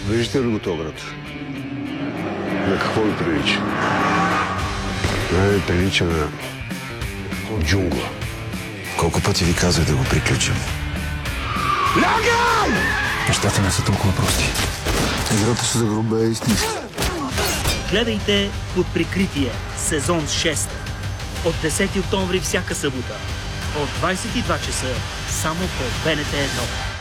Виждате ли го този град? На какво ви прилича? Прилича на джунгла. Колко пъти ви казах да го приключим? Лягай! Нещата не са толкова прости. Играта се загрубе истински. Гледайте Под прикритие, сезон 6. От 10 октомври всяка събота. От 22 часа само по БНТ 1.